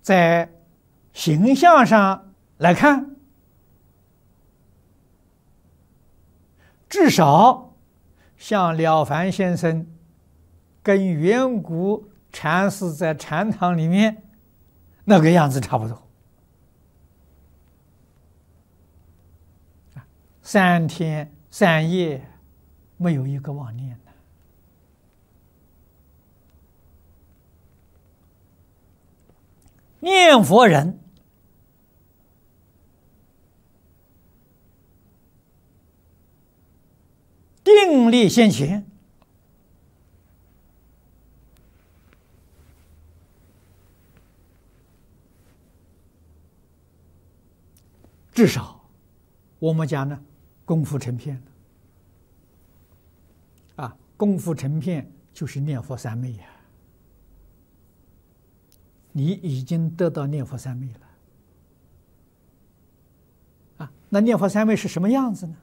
在形象上来看，至少像了凡先生跟远古禅师在禅堂里面那个样子差不多。3天3夜没有一个妄念的。念佛人定力现前，至少我们讲呢，功夫成片了。功夫成片就是念佛三昧呀。你已经得到念佛三昧了。那念佛三昧是什么样子呢？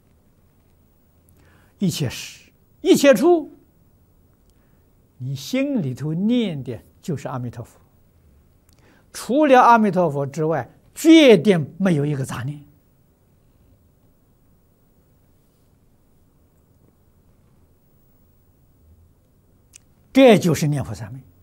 一切时一切处，你心里头念的就是阿弥陀佛，除了阿弥陀佛之外，绝对没有一个杂念。这就是念佛三昧。